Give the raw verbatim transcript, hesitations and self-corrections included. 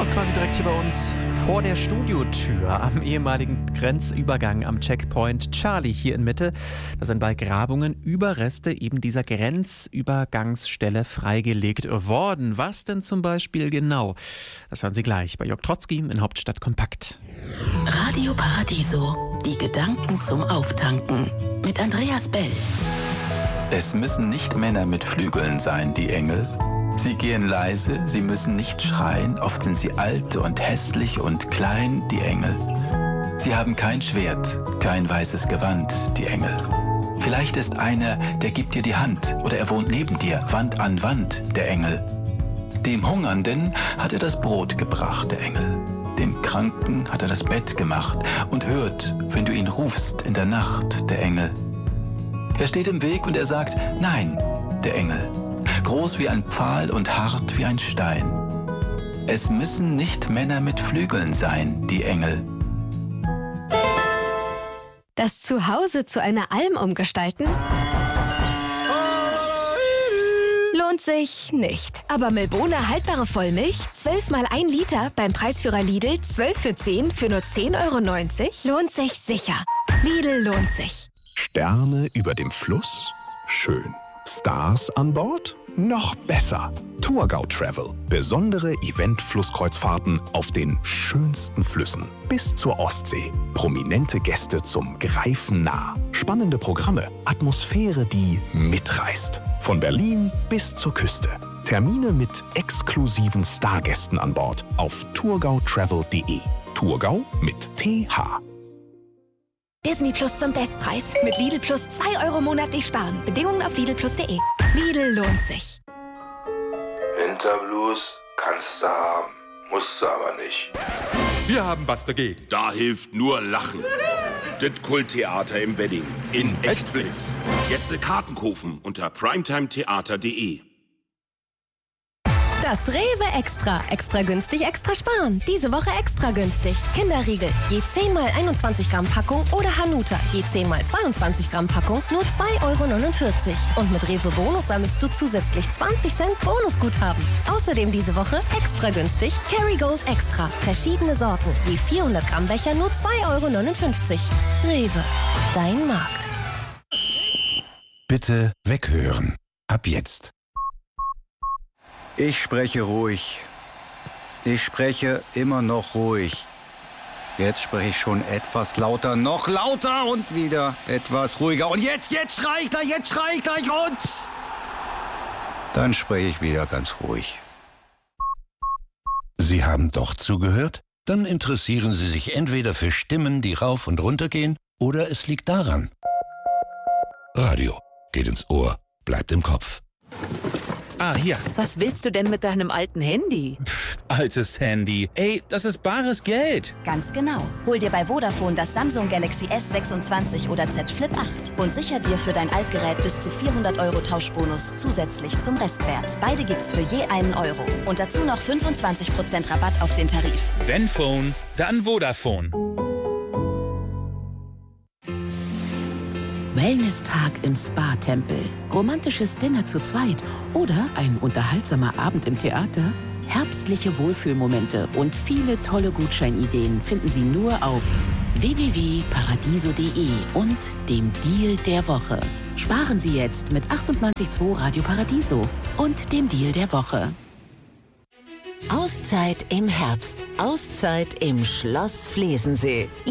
ist quasi direkt hier bei uns vor der Studiotür am ehemaligen Grenzübergang am Checkpoint Charlie hier in Mitte. Da sind bei Grabungen Überreste eben dieser Grenzübergangsstelle freigelegt worden. Was denn zum Beispiel genau? Das hören Sie gleich bei Jörg Trotzki in Hauptstadt Kompakt. Radio Paradiso, die Gedanken zum Auftanken mit Andreas Bell. Es müssen nicht Männer mit Flügeln sein, die Engel. Sie gehen leise, sie müssen nicht schreien, oft sind sie alt und hässlich und klein, die Engel. Sie haben kein Schwert, kein weißes Gewand, die Engel. Vielleicht ist einer, der gibt dir die Hand oder er wohnt neben dir, Wand an Wand, der Engel. Dem Hungernden hat er das Brot gebracht, der Engel. Dem Kranken hat er das Bett gemacht und hört, wenn du ihn rufst in der Nacht, der Engel. Er steht im Weg und er sagt, nein, der Engel. Groß wie ein Pfahl und hart wie ein Stein. Es müssen nicht Männer mit Flügeln sein, die Engel. Das Zuhause zu einer Alm umgestalten? Lohnt sich nicht. Aber Milbona haltbare Vollmilch, zwölf mal ein Liter, beim Preisführer Lidl, zwölf für zehn für nur zehn Euro neunzig, lohnt sich sicher. Lidl lohnt sich. Sterne über dem Fluss? Schön. Stars an Bord? Noch besser. Tourgau Travel. Besondere Event-Flusskreuzfahrten auf den schönsten Flüssen bis zur Ostsee. Prominente Gäste zum Greifen nah. Spannende Programme. Atmosphäre, die mitreißt. Von Berlin bis zur Küste. Termine mit exklusiven Stargästen an Bord auf tourgau travel punkt de. Tourgau mit T H. Disney Plus zum Bestpreis. Mit Lidl Plus zwei Euro monatlich sparen. Bedingungen auf lidl plus punkt de. Lidl lohnt sich. Winterblues kannst du haben, musst du aber nicht. Wir haben was dagegen. Da hilft nur Lachen. Das Kulttheater im Wedding in Echtwitz. Jetzt Karten kaufen unter primetimetheater punkt de. Das Rewe Extra. Extra günstig, extra sparen. Diese Woche extra günstig. Kinderriegel, je zehn mal einundzwanzig Gramm Packung oder Hanuta, je zehn mal zweiundzwanzig Gramm Packung, nur zwei Euro neunundvierzig. Und mit Rewe Bonus sammelst du zusätzlich zwanzig Cent Bonusguthaben. Außerdem diese Woche extra günstig Kerrygold Extra. Verschiedene Sorten, je vierhundert Gramm Becher, nur zwei Euro neunundfünfzig. Rewe, dein Markt. Bitte weghören. Ab jetzt. Ich spreche ruhig. Ich spreche immer noch ruhig. Jetzt spreche ich schon etwas lauter, noch lauter und wieder etwas ruhiger. Und jetzt, jetzt schrei ich gleich, jetzt schrei ich gleich und... Dann spreche ich wieder ganz ruhig. Sie haben doch zugehört? Dann interessieren Sie sich entweder für Stimmen, die rauf und runter gehen, oder es liegt daran. Radio geht ins Ohr, bleibt im Kopf. Ah, hier. Was willst du denn mit deinem alten Handy? Pff, altes Handy. Ey, das ist bares Geld. Ganz genau. Hol dir bei Vodafone das Samsung Galaxy S sechsundzwanzig oder Z Flip acht und sicher dir für dein Altgerät bis zu vierhundert Euro Tauschbonus zusätzlich zum Restwert. Beide gibt's für je einen Euro. Und dazu noch fünfundzwanzig Prozent Rabatt auf den Tarif. Wenn Phone, dann Vodafone. Wellness-Tag im Spa-Tempel, romantisches Dinner zu zweit oder ein unterhaltsamer Abend im Theater? Herbstliche Wohlfühlmomente und viele tolle Gutscheinideen finden Sie nur auf w w w punkt paradiso punkt de und dem Deal der Woche. Sparen Sie jetzt mit achtundneunzig Komma zwei Radio Paradiso und dem Deal der Woche. Auszeit im Herbst. Auszeit im Schloss Flesensee.